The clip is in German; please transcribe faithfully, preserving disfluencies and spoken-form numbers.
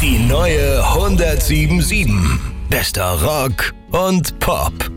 Die neue hundertsieben Komma sieben. Bester Rock und Pop.